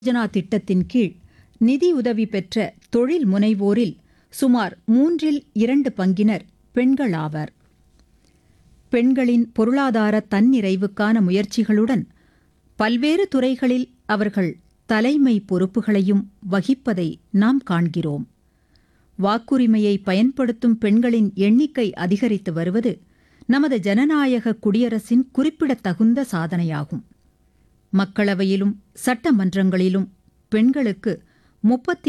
யோஜனா திட்டத்தின் கீழ் நிதியுதவி பெற்ற தொழில் முனைவோரில் சுமார் 2/3 பங்கினர் பெண்களாவர். பெண்களின் பொருளாதார தன்னிறைவுக்கான முயற்சிகளுடன் பல்வேறு துறைகளில் அவர்கள் தலைமை பொறுப்புகளையும் வகிப்பதை நாம் காண்கிறோம். வாக்குரிமையை பயன்படுத்தும் பெண்களின் எண்ணிக்கை அதிகரித்து வருவது நமது ஜனநாயக குடியரசின் குறிப்பிடத்தகுந்த சாதனையாகும். மக்களவையிலும் சட்டமன்றங்களிலும் பெண்களுக்கு